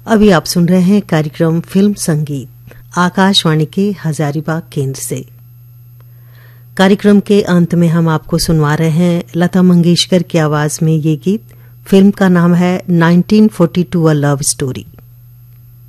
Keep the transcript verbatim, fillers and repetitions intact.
अभी आप सुन रहे हैं कार्यक्रम फिल्म संगीत आकाशवाणी के हजारीबाग केंद्र से। कार्यक्रम के अंत में हम आपको सुनवा रहे हैं लता मंगेशकर की आवाज में ये गीत। फिल्म का नाम है nineteen forty to a love story.